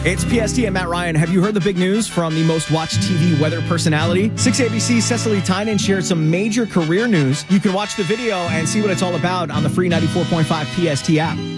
It's PST and Matt Ryan. Have you heard the big news from the most watched TV weather personality? 6ABC's Cecily Tynan shared some major career news. You can watch the video and see what it's all about on the free 94.5 PST app.